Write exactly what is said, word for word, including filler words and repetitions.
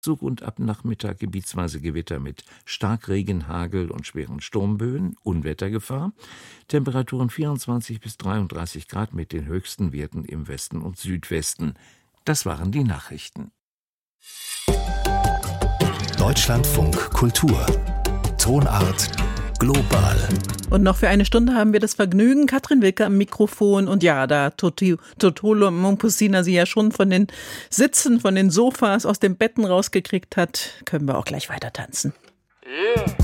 Zug und ab Nachmittag gebietsweise Gewitter mit Starkregen, Hagel und schweren Sturmböen, Unwettergefahr. Temperaturen vierundzwanzig bis dreiunddreißig Grad mit den höchsten Werten im Westen und Südwesten. Das waren die Nachrichten. Deutschlandfunk Kultur. Tonart global. Und noch für eine Stunde haben wir das Vergnügen, Katrin Wilke am Mikrofon. Und ja, da Totolo Momposina sie ja schon von den Sitzen, von den Sofas, aus den Betten rausgekriegt hat, können wir auch gleich weiter tanzen. Yeah.